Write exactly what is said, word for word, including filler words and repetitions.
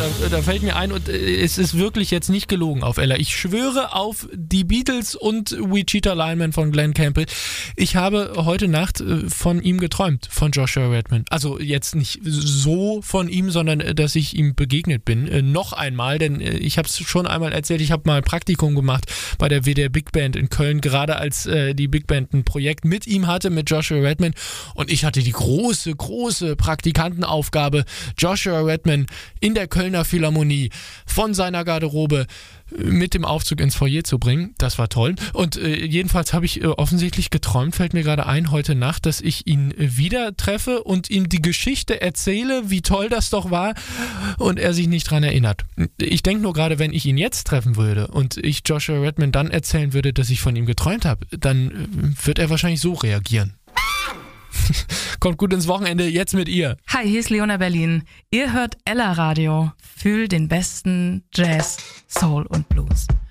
da fällt mir ein, und es ist wirklich jetzt nicht gelogen auf Ella. Ich schwöre auf die Beatles und Wichita Lineman von Glenn Campbell. Ich habe heute Nacht von ihm geträumt, von Joshua Redman. Also jetzt nicht so von ihm, sondern dass ich ihm begegnet bin. Noch einmal, denn ich habe es schon einmal erzählt, ich habe mal ein Praktikum gemacht bei der W D R Big Band in Köln, gerade als äh, die Big Band ein Projekt mit ihm hatte, mit Joshua Redman. Und ich hatte die große, große Praktikantenaufgabe, Joshua Redman in der Kölner Philharmonie von seiner Garderobe mit dem Aufzug ins Foyer zu bringen. Das war toll. Und äh, jedenfalls habe ich äh, offensichtlich geträumt, fällt mir gerade ein, heute Nacht, dass ich ihn äh, wieder treffe und ihm die Geschichte erzähle, wie toll das doch war, und er sich nicht dran erinnert. Ich denke nur gerade, wenn ich ihn jetzt treffen würde und ich Joshua Redman dann erzählen würde, dass ich von ihm geträumt habe, dann äh, wird er wahrscheinlich so reagieren. Kommt gut ins Wochenende, jetzt mit ihr. Hi, hier ist Leona Berlin. Ihr hört Ella Radio. Fühl den besten Jazz, Soul und Blues.